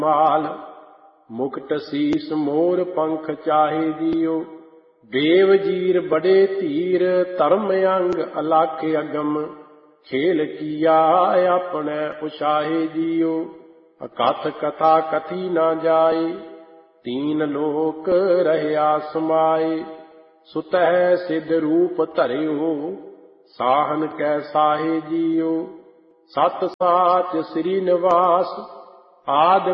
ਮਾਲ। ਮੁਕਟ ਸੀਸ ਮੋਰ ਪੰਖ ਚਾਹੇ ਜੀਓ। ਦੇਵ ਜੀਰ ਬੜੇ ਧੀਰ ਧਰਮ ਅੰਗ ਅਲਾਖ ਅਗਮ। ਖੇਲ ਕੀਆ ਆਪਣੇ ਉਛਾਹੇ ਜੀਓ। ਅਕਥ ਕਥਾ ਕਥੀ ਨਾ ਜਾਏ। ਤੀਨ ਲੋਕ ਰਹਿਆ ਸਮਾਏ। ਸੁਤਹਿ ਸਿਧ ਰੂਪ ਧਰਿਓ। ਸਾਹਨ ਕੈ ਸਾਹੇ ਜੀਓ। ਸਤ ਸਾਚ ਸ੍ਰੀ ਨਿਵਾਸ ਆਦਿ